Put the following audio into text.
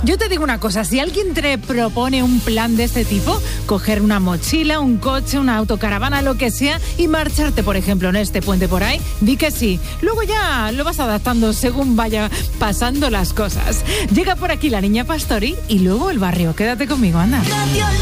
Yo te digo una cosa, si alguien te propone un plan de este tipo, coger una mochila, un coche, una autocaravana, lo que sea, y marcharte, por ejemplo, en este puente por ahí, di que sí. Luego ya lo vas adaptando según vaya pasando las cosas. Llega por aquí la niña Pastori y luego el barrio. Quédate conmigo, anda.